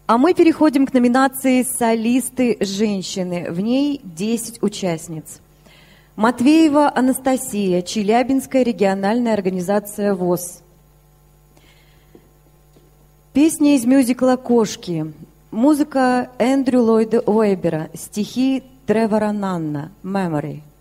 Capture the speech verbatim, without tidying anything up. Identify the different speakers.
Speaker 1: А мы переходим к номинации «Солисты женщины». В ней десять участниц. Матвеева Анастасия, Челябинская региональная организация ВОС. Песня из мюзикла «Кошки». Музыка Эндрю Ллойда Уэббера. Стихи Тревора Нанна. «Memory».